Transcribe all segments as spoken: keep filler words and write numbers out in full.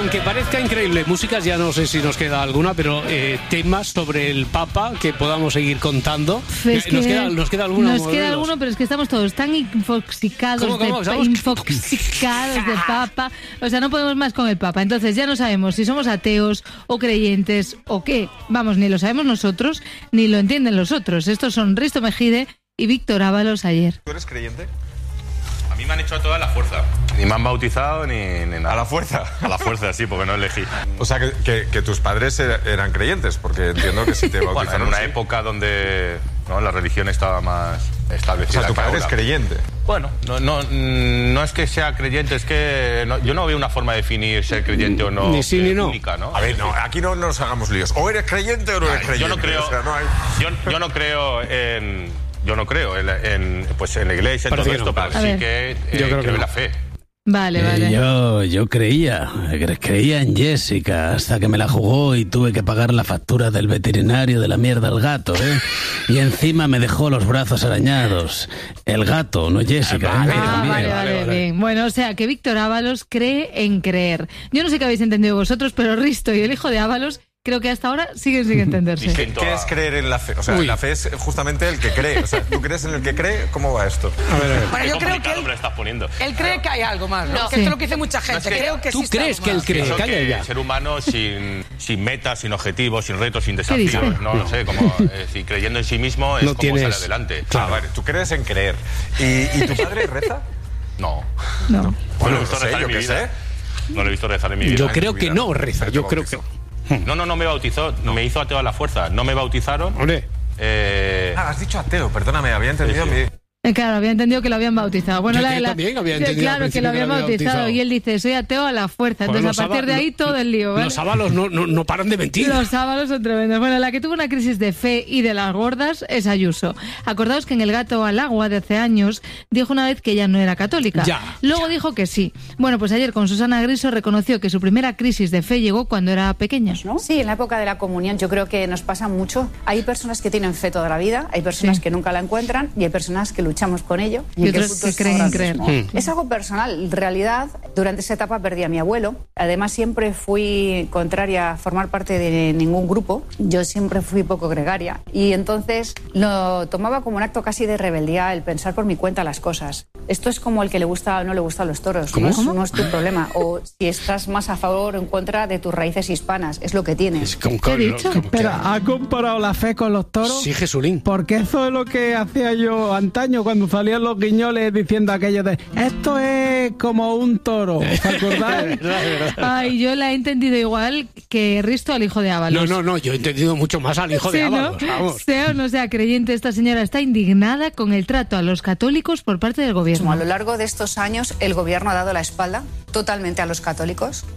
aunque parezca increíble, músicas ya no sé si nos queda alguna, pero eh, temas sobre el Papa que podamos seguir contando. Es eh, nos, queda, nos queda alguno. Nos queda alguno, pero es que estamos todos tan infoxicados ¿Cómo, cómo? de, infoxicados de Papa. O sea, no podemos más con el Papa. Entonces ya no sabemos si somos ateos o creyentes o qué. Vamos, ni lo sabemos nosotros, ni lo entienden los otros. Estos son Risto Mejide y Víctor Ábalos ayer. ¿Tú eres creyente? A mí me han hecho a toda la fuerza. Ni me han bautizado ni, ni nada. ¿A la fuerza? A la fuerza, sí, porque no elegí. O sea, que, que, que tus padres eran creyentes, porque entiendo que si te bautizaron... Bueno, en una sí. época donde ¿no? la religión estaba más establecida. O sea, tu padre es creyente. Bueno, no, no, no es que sea creyente, es que no, yo no veo una forma de definir ser creyente o no. Ni sí ni no. Única, ¿no? A ver, no, aquí no nos hagamos líos. O eres creyente o no eres creyente. Yo no creo, o sea, no hay... yo, yo no creo en... Yo no creo en, en, pues en la iglesia, en todo esto, pero sí que eh, yo creo, creo que en la no. fe. Vale, vale. Eh, yo, yo creía, creía en Jessica hasta que me la jugó y tuve que pagar la factura del veterinario de la mierda al gato, ¿eh? Y encima me dejó los brazos arañados. El gato, no Jessica. Ah, ¿eh? vale, Bien. vale, vale, bien. Bueno, o sea, que Víctor Ábalos cree en creer. Yo no sé qué habéis entendido vosotros, pero Risto y el hijo de Ábalos creo que hasta ahora siguen sin entenderse. ¿Qué, ¿Qué es creer en la fe? O sea, Uy. la fe es justamente el que cree. O sea, ¿tú crees en el que cree? ¿Cómo va esto? A ver, a ver. Bueno, yo creo que él, me lo estás poniendo. él cree que hay algo más, ¿no? No. Que Sí. esto es lo que dice mucha gente. No, es que creo que ¿Tú existe crees algo que él más. cree? Pienso Calla que ya. el ser humano sin, sin metas, sin objetivos, sin retos, sin dice? desafíos, no lo sé, como eh, si creyendo en sí mismo es No como tienes- salir adelante. Claro, vale, tú crees en creer. ¿Y, y tu padre reza? No. No. No Bueno, lo he visto no sé, rezar yo en mi qué vida. sé. No lo he visto rezar en mi vida. Yo en creo tu que vida. no reza. Yo Te creo que... bautizó. No, no, no me bautizó, me hizo ateo a la fuerza. No me bautizaron. Hombre, Eh, Ah, has dicho ateo, perdóname, había entendido Sí, sí. mi... Eh, Claro, había entendido que lo habían bautizado. Bueno, Yo la, la, también había sí, entendido al claro, que principio lo que habían lo había bautizado. bautizado. Y él dice, soy ateo a la fuerza. joder, Entonces, a los partir de Ábalos- ahí, todo el lío, ¿vale? los Ábalos no, no, no paran de mentir. Los Ábalos son tremendos. Bueno, la que tuvo una crisis de fe y de las gordas es Ayuso. Acordaos que en El gato al agua de hace años dijo una vez que ella no era católica. Ya, Luego dijo que sí. Bueno, pues ayer con Susana Griso reconoció que su primera crisis de fe llegó cuando era pequeña. ¿no? Sí, en la época de la comunión yo creo que nos pasa mucho. Hay personas que tienen fe toda la vida, hay personas Sí. que nunca la encuentran y hay personas que luchamos con ello. Y en otros qué que puntos creen ahora en creer. mismo. Hmm. Es algo personal. En realidad, durante esa etapa perdí a mi abuelo. Además, siempre fui contraria a formar parte de ningún grupo. Yo siempre fui poco gregaria. Y entonces lo tomaba como un acto casi de rebeldía el pensar por mi cuenta las cosas. Esto es como el que le gusta o no le gustan los toros. ¿Cómo? No es, ¿Cómo? no es tu problema. O si estás más a favor o en contra de tus raíces hispanas. Es lo que tienes. Es como- ¿Qué he dicho? como- Pero ¿ha comparado la fe con los toros? Sí, Jesulín. Porque eso es lo que hacía yo antaño cuando salían los guiñoles diciendo aquello de esto es como un toro, ¿os acordáis? Ay, yo la he entendido igual que Risto al hijo de Ábalos. No, no, no, yo he entendido mucho más al hijo Sí, de ¿no? Ábalos, vamos. Sea o no sea creyente, esta señora está indignada con el trato a los católicos por parte del gobierno. A lo largo de estos años, el gobierno ha dado la espalda totalmente a los católicos.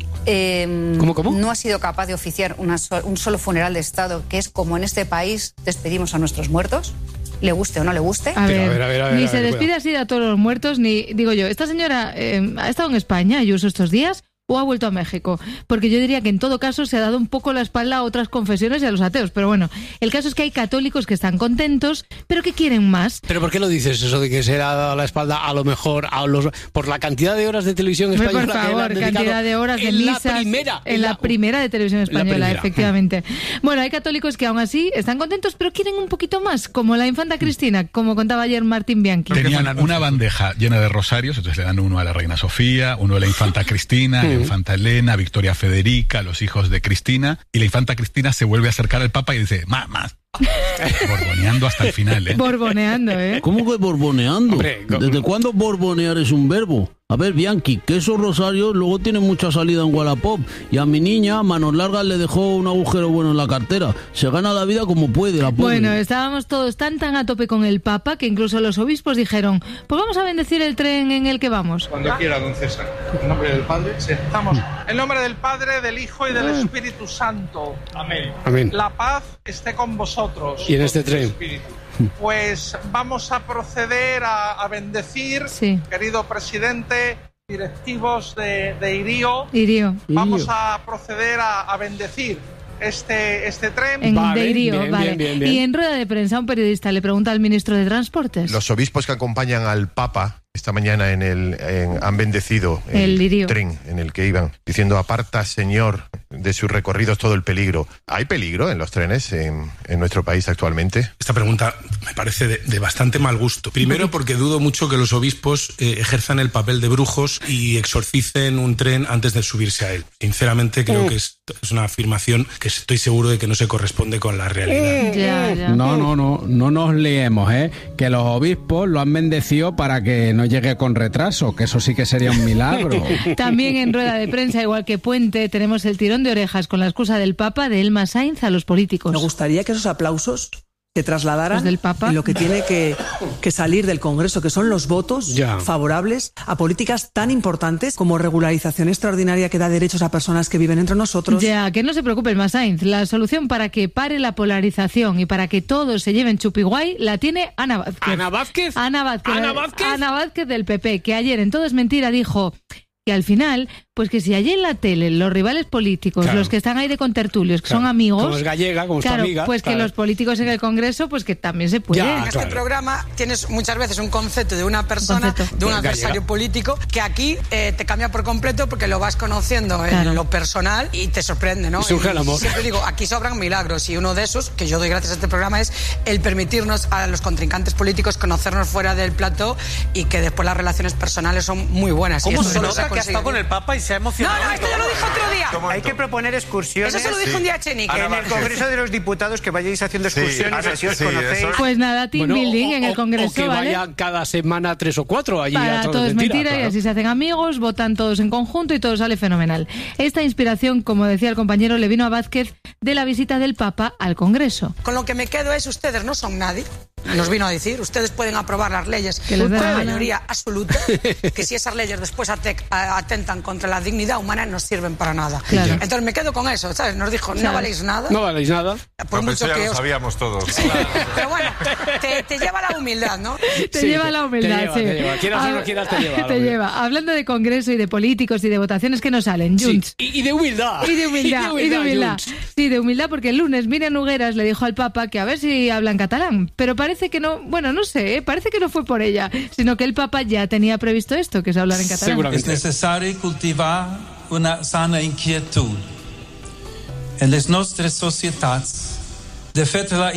Eh, ¿Cómo, cómo? No ha sido capaz de oficiar una so- un solo funeral de Estado, que es como en este país despedimos a nuestros muertos, le guste o no le guste. A ver, a ver, a ver, a ver, ni a se ver, despide cuidado. así a todos los muertos, ni digo yo, esta señora eh, ha estado en España, Ayuso, estos días, o ha vuelto a México, porque yo diría que en todo caso se ha dado un poco la espalda a otras confesiones y a los ateos, pero bueno, el caso es que hay católicos que están contentos, pero que quieren más. ¿Pero por qué lo dices eso de que se le ha dado la espalda a lo mejor a los por la cantidad de horas de televisión Hombre, española por que le han favor, dedicado cantidad de horas de en misas la primera en la primera de televisión española, primera. efectivamente. Bueno, hay católicos que aún así están contentos, pero quieren un poquito más, como la infanta Cristina, como contaba ayer Martín Bianchi. Tenían una bandeja llena de rosarios, entonces le dan uno a la reina Sofía, uno a la infanta Cristina, a la infanta Elena, Victoria Federica, los hijos de Cristina, y la infanta Cristina se vuelve a acercar al Papa y dice, más, más. Borboneando hasta el final, ¿eh? Borboneando, ¿eh? ¿Cómo que borboneando? Hombre, co- ¿Desde cuándo borbonear es un verbo? A ver, Bianchi, que esos rosarios luego tienen mucha salida en Wallapop. Y a mi niña, Manos Largas, le dejó un agujero bueno en la cartera. Se gana la vida como puede, la pobre. Bueno, estábamos todos tan tan a tope con el Papa que incluso los obispos dijeron, pues vamos a bendecir el tren en el que vamos. Cuando quiera, don César. En nombre del Padre, sí. Estamos. En nombre del Padre, del Hijo y del Espíritu Santo. Amén. Amén. La paz esté con vosotros. Y en este con su tren. espíritu. Pues vamos a proceder a, a bendecir, Sí. querido presidente, directivos de, de Irío. Irío. Vamos a proceder a, a bendecir este, este tren. En Vale, Deirío, bien, vale. bien, bien, bien. Y en rueda de prensa un periodista le pregunta al ministro de Transportes. Los obispos que acompañan al Papa esta mañana en el en- han bendecido el, El lirio. tren en el que iban, diciendo: aparta, Señor, de sus recorridos todo el peligro. ¿Hay peligro en los trenes en, en nuestro país actualmente? Esta pregunta me parece de, de bastante mal gusto. Primero, porque dudo mucho que los obispos eh, ejerzan el papel de brujos y exorcicen un tren antes de subirse a él. Sinceramente, creo que es, es una afirmación que estoy seguro de que no se corresponde con la realidad. Ya, ya. No, no, no, no nos liemos, ¿eh? Que los obispos lo han bendecido para que no llegue con retraso, que eso sí que sería un milagro. También en rueda de prensa, igual que Puente, tenemos el tirón de orejas con la excusa del Papa de Elma Sainz a los políticos. Me gustaría que esos aplausos se trasladaran Los del Papa. en lo que tiene que, que salir del Congreso, que son los votos Ya. favorables a políticas tan importantes como regularización extraordinaria que da derechos a personas que viven entre nosotros. Ya, que no se preocupe Elma Sainz. La solución para que pare la polarización y para que todos se lleven chupiguay la tiene Ana Vázquez. ¿Ana Vázquez? Ana Vázquez. ¿Ana Vázquez? Ana Vázquez del P P, que ayer en Todo es Mentira dijo que al final, pues que si allí en la tele los rivales políticos, Claro. los que están ahí de contertulios, que Claro. son amigos... Como es gallega, como es tu claro, amiga, pues claro. que los políticos en el Congreso, pues que también se puede. Ya, En este claro. programa tienes muchas veces un concepto de una persona, Concepto. de un Gallega. adversario político, que aquí eh, te cambia por completo porque lo vas conociendo en Claro. lo personal y te sorprende, ¿no? Y surge el amor. Siempre digo, aquí sobran milagros y uno de esos, que yo doy gracias a este programa, es el permitirnos a los contrincantes políticos conocernos fuera del plató y que después las relaciones personales son muy buenas. Y ¿Cómo eso se no nota ha que ha estado conseguido. con el Papa y se ha No, emocionado? no, esto ya lo dijo otro día. Hay que proponer excursiones. Eso se lo dijo un día Echenique. En el Congreso de los Diputados, que vayáis haciendo Sí, excursiones, Ana, así os sí, conocéis. eso- Pues nada, team Bueno, building o- en el o- Congreso, o que ¿vale? vayan cada semana tres o cuatro allí Para a todo es mentira, y claro. así se hacen amigos, votan todos en conjunto y todo sale fenomenal. Esta inspiración, como decía el compañero, le vino a Vázquez de la visita del Papa al Congreso. Con lo que me quedo es, ustedes no son nadie, nos vino a decir, ustedes pueden aprobar las leyes Que les dé con la la gana. mayoría absoluta, que si esas leyes después ate- a- atentan contra la dignidad humana no sirven para nada. Claro. Entonces me quedo con eso, ¿sabes? Nos dijo, Claro. no valéis nada, No valéis nada. por No, pero eso mucho ya que lo os... sabíamos todos. Pero bueno, te, te lleva la humildad, ¿no? Te Sí, lleva te- la humildad, te lleva, sí. te lleva. Quieras o no Ah, quieras, te lleva la Te humildad. lleva. Hablando de Congreso y de políticos y de votaciones que no salen, Sí, Junts. Y, y de humildad. Y de humildad, y de humildad. Junts. Sí, de humildad, porque el lunes Miriam Nogueras le dijo al Papa que a ver si habla en catalán. Pero parece que no, bueno, no sé, ¿eh? Parece que no fue por ella, sino que el Papa ya tenía previsto esto, que es hablar en catalán. Seguramente. Es necessari cultivar una sana inquietud. En les nostres societats, de fet la